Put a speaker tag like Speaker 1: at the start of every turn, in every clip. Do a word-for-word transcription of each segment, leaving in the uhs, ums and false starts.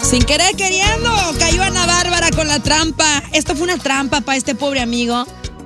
Speaker 1: Sin querer queriendo, cayó Ana Bárbara con la trampa. Esto fue una trampa para este pobre amigo.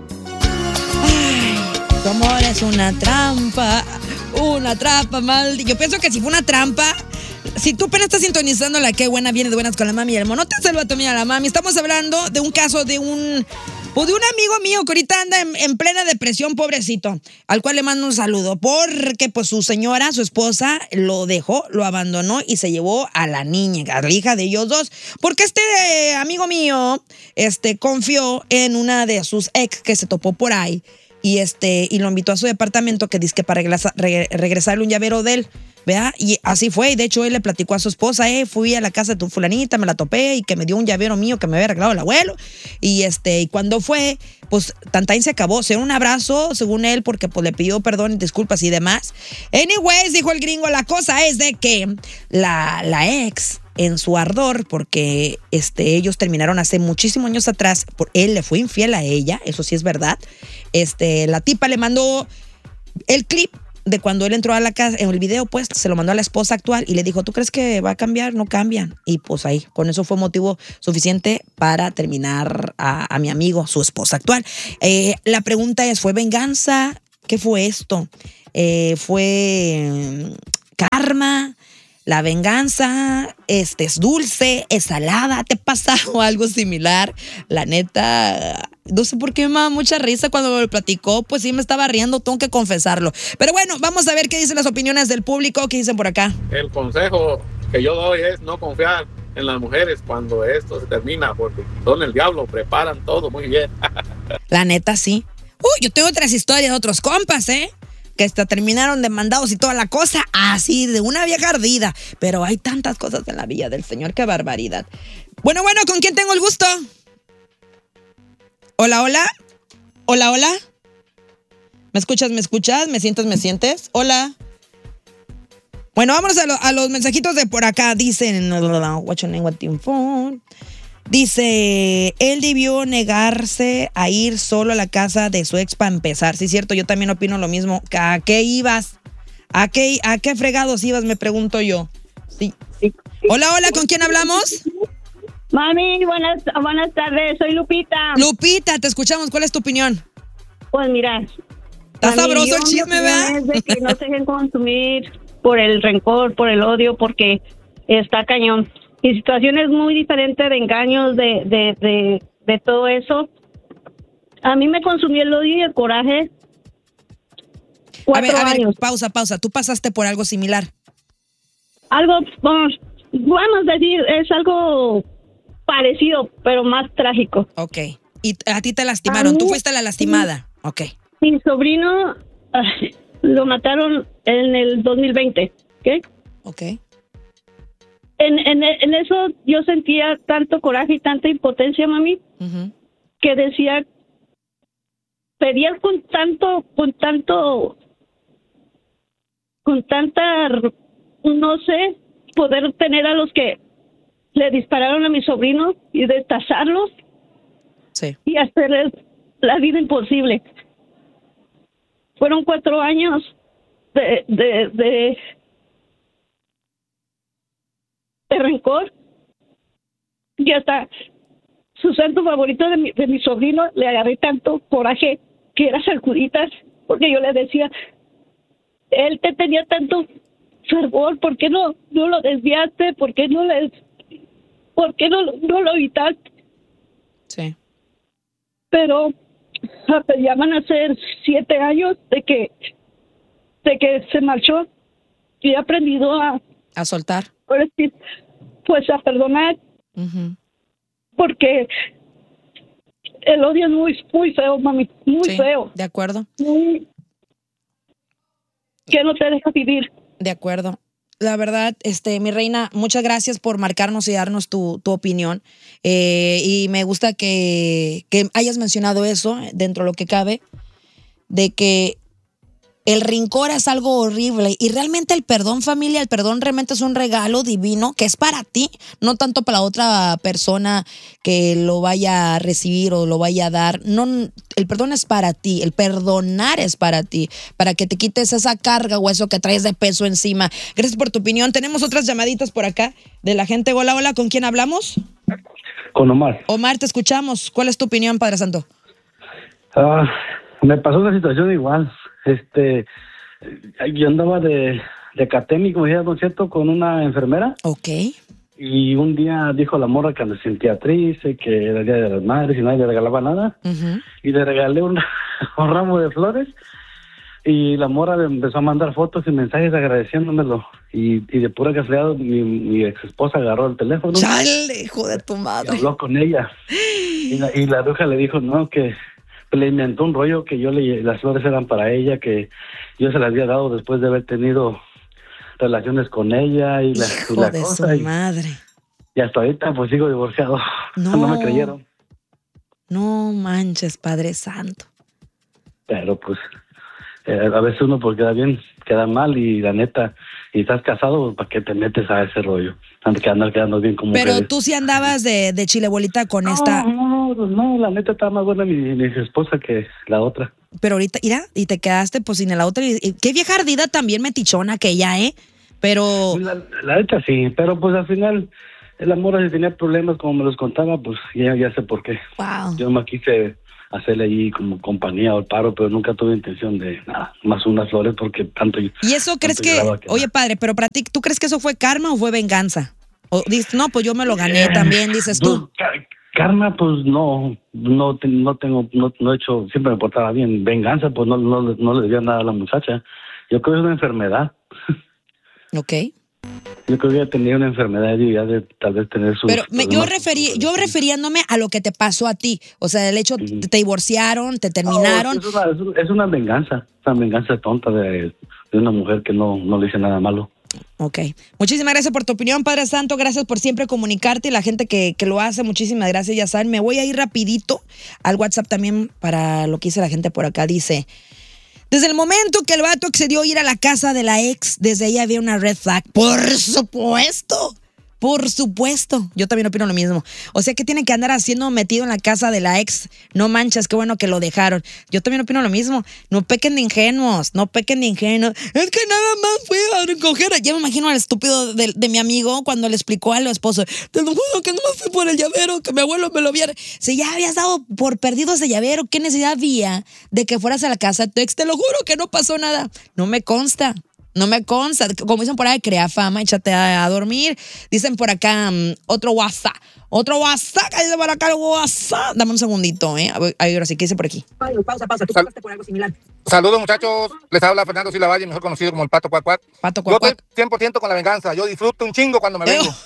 Speaker 1: Ay, tu amor es una trampa, una trampa mal. Yo pienso que si fue una trampa, si tú apenas estás sintonizando la que buena viene de buenas con la mami y el mono, te saluda tu amiga la mami. Estamos hablando de un caso de un... Pues de un amigo mío que ahorita anda en, en plena depresión, pobrecito, al cual le mando un saludo, porque pues su señora, su esposa, lo dejó, lo abandonó y se llevó a la niña, a la hija de ellos dos, porque este eh, amigo mío este, confió en una de sus ex que se topó por ahí y, este, y lo invitó a su departamento que dice que para regresa, re, regresarle un llavero de él. ¿Vea? Y así fue, y de hecho él le platicó a su esposa, eh, fui a la casa de tu fulanita, me la topé y que me dio un llavero mío que me había arreglado el abuelo, y este, y cuando fue, pues Tantain se acabó, se dio un abrazo, según él, porque pues le pidió perdón y disculpas y demás. Anyways, dijo el gringo, la cosa es de que la, la ex, en su ardor, porque este, ellos terminaron hace muchísimos años atrás, por, él le fue infiel a ella, eso sí es verdad, este, la tipa le mandó el clip de cuando él entró a la casa, en el video, pues, se lo mandó a la esposa actual y le dijo, ¿tú crees que va a cambiar? No cambian. Y pues ahí, con eso fue motivo suficiente para terminar a, a mi amigo, su esposa actual. Eh, la pregunta es, ¿fue venganza? ¿Qué fue esto? Eh, ¿Fue karma? La venganza, este, es dulce, es salada. ¿Te ha pasado algo similar? La neta, no sé por qué me da mucha risa cuando me lo platicó. Pues sí me estaba riendo, tengo que confesarlo. Pero bueno, vamos a ver qué dicen las opiniones del público. ¿Qué dicen por acá?
Speaker 2: El consejo que yo doy es no confiar en las mujeres cuando esto se termina, porque son el diablo, preparan todo muy bien.
Speaker 1: La neta, sí. Uy, yo tengo otras historias de otros compas, ¿eh? Que hasta terminaron demandados y toda la cosa, así, de una vieja ardida. Pero hay tantas cosas en la villa del Señor, qué barbaridad. Bueno, bueno, ¿con quién tengo el gusto? Hola, hola. Hola, hola. ¿Me escuchas, me escuchas? ¿Me sientes, me sientes? Hola. Bueno, vámonos a, lo, a los mensajitos de por acá. Dicen, what's your name, what team phone? Dice, él debió negarse a ir solo a la casa de su ex para empezar. Sí, cierto, yo también opino lo mismo. ¿A qué ibas? ¿A qué, a qué fregados ibas? Me pregunto yo. Sí. Hola, hola, ¿con quién hablamos?
Speaker 3: Mami, buenas, buenas tardes, soy Lupita.
Speaker 1: Lupita, te escuchamos, ¿cuál es tu opinión?
Speaker 3: Pues mira,
Speaker 1: está mami, sabroso el chisme, ¿verdad?
Speaker 3: Es de que no se dejen consumir por el rencor, por el odio, porque está cañón. Y situaciones muy diferentes de engaños, de, de, de, de todo eso. A mí me consumió el odio y el coraje. Cuatro
Speaker 1: a ver, a
Speaker 3: años.
Speaker 1: ver, pausa, pausa. ¿Tú pasaste por algo similar?
Speaker 3: Algo, vamos, vamos a decir, es algo parecido, pero más trágico.
Speaker 1: Ok. ¿Y a ti te lastimaron? Mí, ¿tú fuiste la lastimada? Ok.
Speaker 3: Mi sobrino uh, lo mataron en el dos mil veinte, ¿ok?
Speaker 1: Ok.
Speaker 3: En, en, en eso yo sentía tanto coraje y tanta impotencia, mami, uh-huh. que decía, pedía con tanto, con tanto, con tanta, no sé, poder tener a los que le dispararon a mi sobrino y destazarlos,
Speaker 1: sí.
Speaker 3: y hacerles la vida imposible. Fueron cuatro años de, de, de de rencor, y hasta su santo favorito de mi, de mi sobrino le agarré tanto coraje que era Sarcuditas, porque yo le decía, él te tenía tanto fervor, ¿por qué no, no lo desviaste? ¿Por qué no le, por qué no, no lo evitaste?
Speaker 1: Sí.
Speaker 3: Pero ya van a ser siete años de que de que se marchó y he aprendido a
Speaker 1: a soltar,
Speaker 3: pues a perdonar, uh-huh. porque el odio es muy muy feo, mami, muy
Speaker 1: sí,
Speaker 3: feo.
Speaker 1: De acuerdo.
Speaker 3: Muy, que no te deja vivir.
Speaker 1: De acuerdo. La verdad, este, mi reina, muchas gracias por marcarnos y darnos tu, tu opinión. Eh, y me gusta que, que hayas mencionado eso, dentro de lo que cabe, de que El rencor es algo horrible y realmente el perdón, familia, el perdón realmente es un regalo divino que es para ti, no tanto para la otra persona que lo vaya a recibir o lo vaya a dar. No, el perdón es para ti, el perdonar es para ti, para que te quites esa carga o eso que traes de peso encima. Gracias por tu opinión. Tenemos otras llamaditas por acá de la gente. Hola, hola, ¿con quién hablamos?
Speaker 4: Con Omar.
Speaker 1: Omar, te escuchamos. ¿Cuál es tu opinión, Padre Santo?
Speaker 4: Uh, me pasó una situación igual. Este, yo andaba de, de académico, ¿no es cierto?, con una enfermera.
Speaker 1: Ok.
Speaker 4: Y un día dijo la morra que me sentía triste, que era el Día de las Madres y nadie le regalaba nada. Uh-huh. Y le regalé un, un ramo de flores. Y la morra me empezó a mandar fotos y mensajes agradeciéndomelo. Y, y de pura casualidad, mi, mi ex esposa agarró el teléfono.
Speaker 1: ¡Chale, hijo de tu madre!
Speaker 4: Y habló con ella. Y la, y la bruja le dijo, no, que le inventó un rollo que yo le, las flores eran para ella, que yo se las había dado después de haber tenido relaciones con ella. Y la,
Speaker 1: hijo
Speaker 4: y la
Speaker 1: de
Speaker 4: cosa,
Speaker 1: su
Speaker 4: y,
Speaker 1: madre.
Speaker 4: Y hasta ahorita pues sigo divorciado.
Speaker 1: No,
Speaker 4: no me creyeron.
Speaker 1: No manches, Padre Santo.
Speaker 4: Pero pues eh, a veces uno pues queda bien, queda mal y la neta, y estás casado, ¿para qué te metes a ese rollo? Antes que andar quedando bien como
Speaker 1: Pero
Speaker 4: mujeres.
Speaker 1: tú sí andabas de, de chile bolita con
Speaker 4: no,
Speaker 1: esta...
Speaker 4: No, no, no, la neta está más buena mi, mi esposa que la otra.
Speaker 1: Pero ahorita, mira, y te quedaste pues sin la otra. Y, y, qué vieja ardida también metichona que ella, ¿eh? Pero...
Speaker 4: La, la neta sí, pero pues al final, el amor si tenía problemas como me los contaba, pues ya, ya sé por qué.
Speaker 1: Wow.
Speaker 4: Yo me quise hacerle ahí como compañía o el paro, pero nunca tuve intención de nada, más unas flores porque tanto...
Speaker 1: ¿Y eso crees que, que oye padre, pero para ti, ¿tú crees que eso fue karma o fue venganza? O dices, no, pues yo me lo gané eh, también, dices tú.
Speaker 4: Pues, karma, pues no, no, no tengo, no, no he hecho, siempre me portaba bien. Venganza, pues no, no, no le debía nada a la muchacha. Yo creo que es una enfermedad.
Speaker 1: Ok.
Speaker 4: Yo creo que ella tenía una enfermedad y ya de tal vez tener su...
Speaker 1: Pero me, yo referí, yo refiriéndome a lo que te pasó a ti. O sea, el hecho, uh-huh. te divorciaron, te terminaron.
Speaker 4: No, es, una, es una venganza, una venganza tonta de, de una mujer que no, no le hice nada malo.
Speaker 1: Ok. Muchísimas gracias por tu opinión, Padre Santo. Gracias por siempre comunicarte y la gente que, que lo hace. Muchísimas gracias, ya saben. Me voy a ir rapidito al WhatsApp también para lo que dice la gente por acá. Dice... Desde el momento que el vato accedió a ir a la casa de la ex, desde ahí había una red flag. ¡Por supuesto! Por supuesto. Yo también opino lo mismo. O sea, ¿qué tiene que andar haciendo metido en la casa de la ex? No manches, qué bueno que lo dejaron. Yo también opino lo mismo. No pequen de ingenuos, no pequen de ingenuos. Es que nada más fui a recoger. Ya me imagino al estúpido de, de mi amigo cuando le explicó al esposo. Te lo juro que no me fui por el llavero, que mi abuelo me lo viera. Si ya habías dado por perdido ese llavero, ¿qué necesidad había de que fueras a la casa de tu ex? Te lo juro que no pasó nada. No me consta. No me consta, como dicen por ahí, crea fama, échate a, a dormir. Dicen por acá, um, otro WhatsApp, otro WhatsApp, ahí dice por acá el WhatsApp. Dame un segundito, ¿eh? Ahora sí, ¿qué dice por aquí? Pausa, pausa, tú
Speaker 5: Sal-
Speaker 1: pasaste por algo similar.
Speaker 5: Saludos, muchachos, les habla Fernando Silva Valle, mejor conocido como el Pato Cuac Cuac.
Speaker 1: Pato Cuac Cuac.
Speaker 5: Yo estoy cien por ciento con la venganza, yo disfruto un chingo cuando me vengo.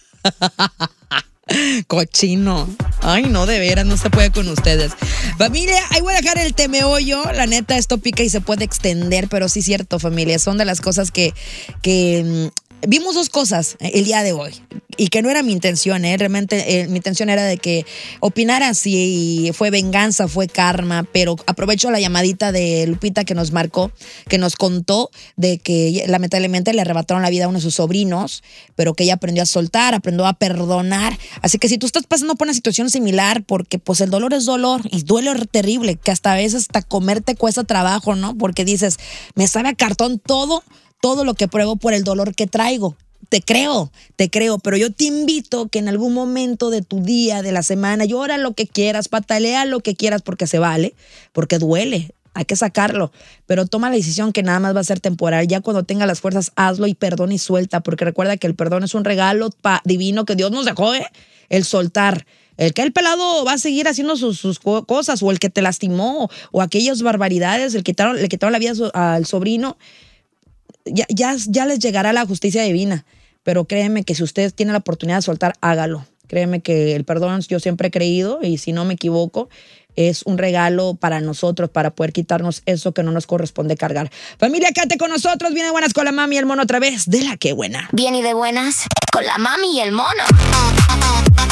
Speaker 1: Cochino. Ay, no, de veras, no se puede con ustedes. Familia, ahí voy a dejar el temeollo. La neta, esto pica y se puede extender, pero sí es cierto, familia. Son de las cosas que, que mmm, vimos dos cosas el día de hoy. Y que no era mi intención, ¿eh? Realmente eh, mi intención era de que opinara si fue venganza, fue karma, pero aprovecho la llamadita de Lupita que nos marcó, que nos contó de que lamentablemente le arrebataron la vida a uno de sus sobrinos, pero que ella aprendió a soltar, aprendió a perdonar. Así que si tú estás pasando por una situación similar, porque pues el dolor es dolor y duele terrible, que hasta a veces hasta comer te cuesta trabajo, ¿no? Porque dices, me sabe a cartón todo, todo lo que pruebo por el dolor que traigo. Te creo, te creo, pero yo te invito que en algún momento de tu día, de la semana, llora lo que quieras, patalea lo que quieras porque se vale, porque duele, hay que sacarlo, pero toma la decisión que nada más va a ser temporal. Ya cuando tenga las fuerzas, hazlo y perdona y suelta, porque recuerda que el perdón es un regalo pa- divino que Dios nos dejó, ¿eh? El soltar. El que el pelado va a seguir haciendo sus, sus cosas, o el que te lastimó, o aquellas barbaridades, el que quitaron, le quitaron la vida al sobrino, ya, ya, ya les llegará la justicia divina. Pero créeme que si usted tiene la oportunidad de soltar, hágalo. Créeme que el perdón, yo siempre he creído, y si no me equivoco, es un regalo para nosotros, para poder quitarnos eso que no nos corresponde cargar. Familia, quédate con nosotros. Viene de buenas con la mami y el mono otra vez. De la que buena.
Speaker 6: Bien y de buenas con la mami y el mono.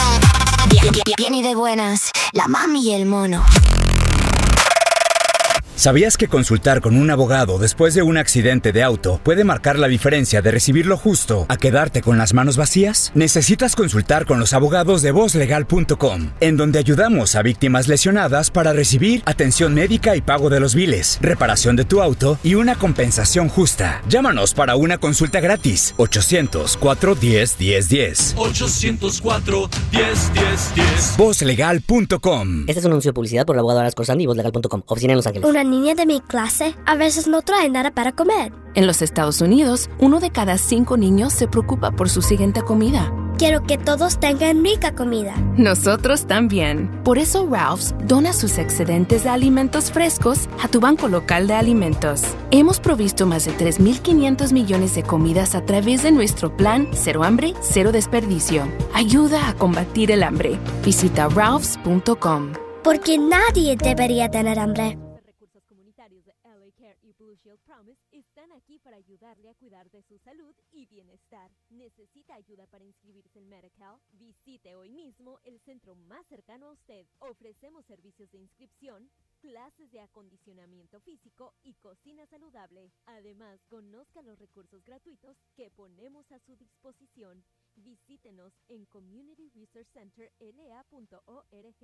Speaker 6: Bien, bien, bien y de buenas, la mami y el mono.
Speaker 7: ¿Sabías que consultar con un abogado después de un accidente de auto puede marcar la diferencia de recibir lo justo a quedarte con las manos vacías? Necesitas consultar con los abogados de voz legal punto com, en donde ayudamos a víctimas lesionadas para recibir atención médica y pago de los biles, reparación de tu auto y una compensación justa. Llámanos para una consulta gratis. ochocientos, cuatro uno cero, uno cero uno cero.
Speaker 8: ochocientos cuatro, diez, diez, diez.
Speaker 7: voz legal punto com.
Speaker 9: Este es un anuncio de publicidad por el abogado Aras Corsandi y voz legal punto com. Oficina en Los Ángeles.
Speaker 10: Una niña de mi clase a veces no trae nada para comer.
Speaker 11: En los Estados Unidos, uno de cada cinco niños se preocupa por su siguiente comida.
Speaker 10: Quiero que todos tengan rica comida.
Speaker 11: Nosotros también. Por eso Ralph's dona sus excedentes de alimentos frescos a tu banco local de alimentos. Hemos provisto más de tres mil quinientos millones de comidas a través de nuestro plan Cero Hambre, Cero Desperdicio. Ayuda a combatir el hambre. Visita ralphs punto com.
Speaker 10: Porque nadie debería tener hambre.
Speaker 12: Recursos comunitarios de L A Care y Blue Shield Promise están aquí para ayudarle a cuidar de su salud y bienestar. ¿Necesita ayuda para inscribirse en Medi-Cal? Visite hoy mismo el centro más cercano a usted. Ofrecemos servicios de inscripción, clases de acondicionamiento físico y cocina saludable. Además, conozca los recursos gratuitos que ponemos a su disposición. Visítenos en community research center l a punto org.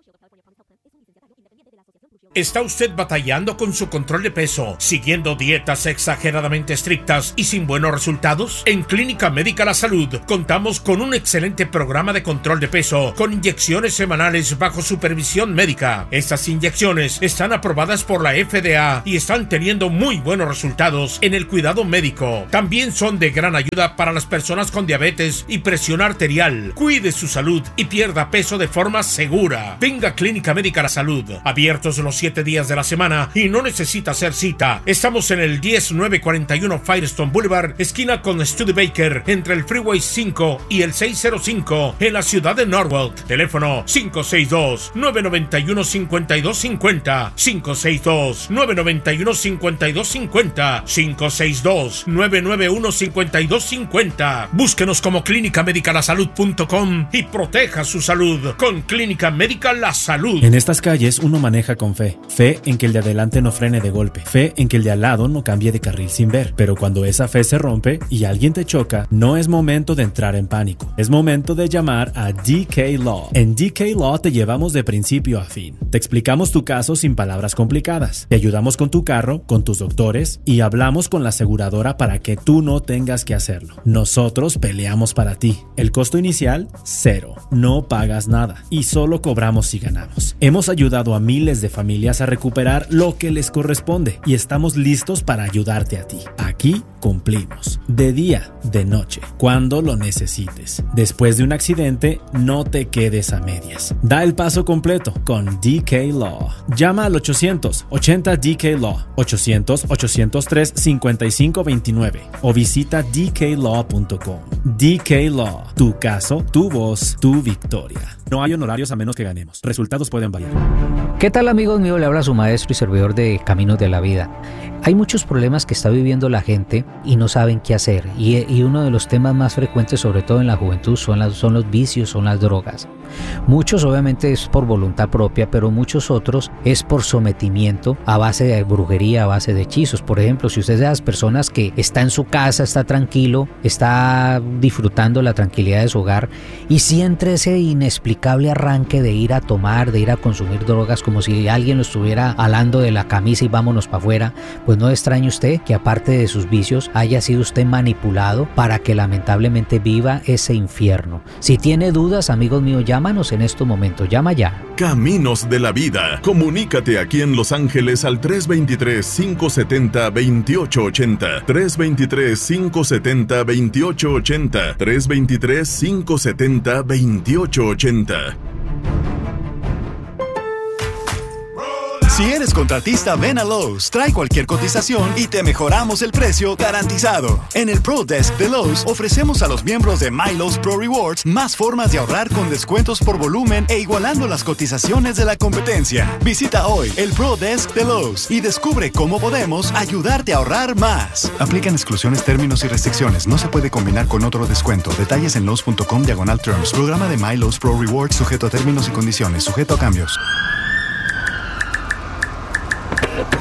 Speaker 13: ¿Está usted batallando con su control de peso, siguiendo dietas exageradamente estrictas y sin buenos resultados? En Clínica Médica La Salud contamos con un excelente programa de control de peso con inyecciones semanales bajo supervisión médica. Estas inyecciones están aprobadas por la F D A y están teniendo muy buenos resultados en el cuidado médico. También son de gran ayuda para las personas con diabetes y presión arterial. Cuide su salud y pierda peso de forma segura. Venga a Clínica Médica La Salud, abiertos los siete días de la semana y no necesita hacer cita. Estamos en el diez mil novecientos cuarenta y uno Firestone Boulevard, esquina con Studebaker, entre el Freeway cinco y el seiscientos cinco en la ciudad de Norwalk. Teléfono cinco seis dos, nueve nueve uno, cinco dos cinco cero, cinco seis dos, nueve nueve uno, cinco dos cinco cero, cinco seis dos, nueve nueve uno, cinco dos cinco cero. Búsquenos como clínica médica la salud punto com y proteja su salud con Clínica Médica La Salud.
Speaker 14: En estas calles uno maneja con fe. Fe en que el de adelante no frene de golpe. Fe en que el de al lado no cambie de carril sin ver. Pero cuando esa fe se rompe y alguien te choca, no es momento de entrar en pánico. Es momento de llamar a D K Law. En D K Law te llevamos de principio a fin. Te explicamos tu caso sin palabras complicadas. Te ayudamos con tu carro, con tus doctores y hablamos con la aseguradora para que tú no tengas que hacerlo. Nosotros peleamos para ti. El costo inicial, cero. No pagas nada y solo cobramos si ganamos. Hemos ayudado a miles de familias a recuperar lo que les corresponde y estamos listos para ayudarte a ti. Aquí cumplimos. De día, de noche, cuando lo necesites. Después de un accidente, no te quedes a medias. Da el paso completo con D K Law. Llama al ochocientos ochenta D K Law, ochocientos, ochocientos tres, cincuenta y cinco veintinueve o visita d k law punto com. D K Law. Tu caso, tu voz, tu victoria. No hay honorarios a menos que ganemos. Resultados pueden variar.
Speaker 15: ¿Qué tal, amigos míos? Le habla su maestro y servidor de Caminos de la Vida. Hay muchos problemas que está viviendo la gente y no saben qué hacer. Y, y uno de los temas más frecuentes, sobre todo en la juventud, son, las, son los vicios, son las drogas. Muchos obviamente es por voluntad propia, pero muchos otros es por sometimiento a base de brujería, a base de hechizos. Por ejemplo, si usted es de las personas que está en su casa, está tranquilo, está disfrutando la tranquilidad de su hogar y siente ese inexplicable arranque de ir a tomar, de ir a consumir drogas, como si alguien lo estuviera alando de la camisa y vámonos para afuera, pues no extrañe usted que aparte de sus vicios haya sido usted manipulado para que lamentablemente viva ese infierno. Si tiene dudas, amigos míos, llámanos en estos momentos, llama ya.
Speaker 16: Caminos de la Vida. Comunícate aquí en Los Ángeles al tres dos tres, cinco siete cero, dos ocho ocho cero, tres dos tres, cinco siete cero, dos ocho ocho cero, tres dos tres, cinco siete cero, dos ocho ocho cero.
Speaker 17: Si eres contratista, ven a Lowe's, trae cualquier cotización y te mejoramos el precio garantizado. En el Pro Desk de Lowe's ofrecemos a los miembros de MyLowe's Pro Rewards más formas de ahorrar con descuentos por volumen e igualando las cotizaciones de la competencia. Visita hoy el Pro Desk de Lowe's y descubre cómo podemos ayudarte a ahorrar más. Aplican exclusiones, términos y restricciones. No se puede combinar con otro descuento. Detalles en Lowe's punto com diagonal terms. Programa de MyLowe's Pro Rewards sujeto a términos y condiciones. Sujeto a cambios.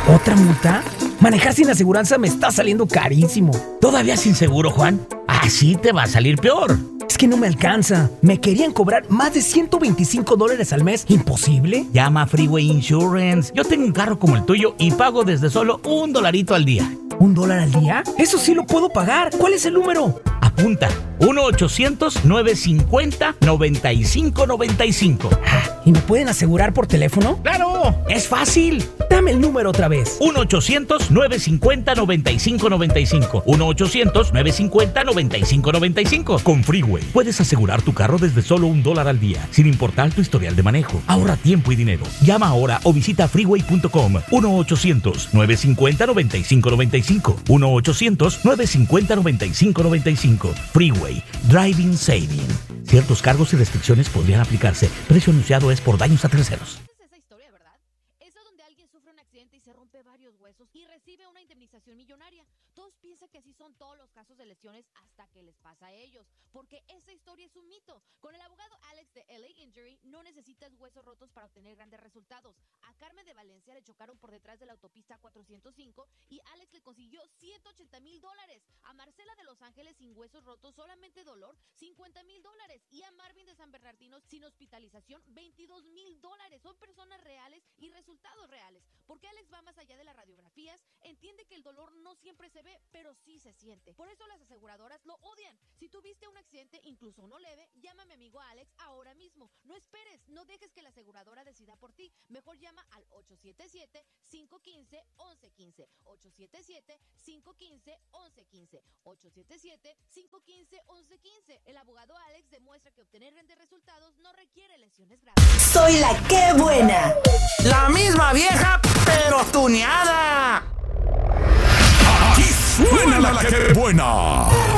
Speaker 18: ¿Otra multa? Manejar sin aseguranza me está saliendo carísimo.
Speaker 19: ¿Todavía sin seguro, Juan? Así te va a salir peor.
Speaker 18: Es que no me alcanza. Me querían cobrar más de ciento veinticinco dólares al mes. ¿Imposible?
Speaker 19: Llama a Freeway Insurance. Yo tengo un carro como el tuyo y pago desde solo un dolarito al día.
Speaker 18: ¿Un dólar al día? Eso sí lo puedo pagar. ¿Cuál es el número?
Speaker 19: Apunta. uno ochocientos, nueve cincuenta, noventa y cinco noventa y cinco.
Speaker 18: ¿Y me pueden asegurar por teléfono?
Speaker 19: ¡Claro! ¡Es fácil!
Speaker 18: Dame el número otra vez.
Speaker 19: uno ochocientos, nueve cincuenta, noventa y cinco noventa y cinco. uno ochocientos, nueve cincuenta, noventa y cinco noventa y cinco. Con Freeway puedes asegurar tu carro desde solo un dólar al día, sin importar tu historial de manejo. Ahorra tiempo y dinero. Llama ahora o visita freeway punto com. uno ochocientos, nueve cincuenta, noventa y cinco noventa y cinco. uno ochocientos, nueve cincuenta, noventa y cinco noventa y cinco. Freeway. Driving Saving. Ciertos cargos y restricciones podrían aplicarse. Precio anunciado es por daños a terceros.
Speaker 20: Esa historia, ¿verdad? Esa donde alguien sufre un accidente y se rompe varios huesos y recibe una indemnización millonaria. Todos piensan que así son todos los casos de lesiones hasta que les pasa a ellos, porque esa historia es un mito. Con el abogado Alex de L A Injury no necesitas huesos rotos para obtener grandes resultados. A Carmen de Valencia le chocaron por detrás de la autopista cuatrocientos cinco y Alex le consiguió ciento ochenta mil dólares. A Marcela de Los Ángeles sin huesos rotos, solamente dolor, cincuenta mil dólares. Y a Marvin de San Bernardino sin hospitalización, veintidós mil dólares. Son personas reales y resultados reales. Porque Alex va más allá de las radiografías, entiende que el dolor no siempre se ve, pero sí se siente. Por eso las aseguradoras lo odian. Si tuviste un accidente, incluso uno leve, llama a mi amigo Alex ahora mismo. No esperes, no dejes que la aseguradora decida por ti. Mejor llama al ocho siete siete, cinco uno cinco, once quince. ocho siete siete, cinco uno cinco, once quince. ocho siete siete, cinco uno cinco, once quince. El abogado Alex demuestra que obtener grandes resultados no requiere lesiones graves.
Speaker 21: Soy la que buena.
Speaker 22: La misma vieja, pero tuneada.
Speaker 16: Aquí suena la que buena.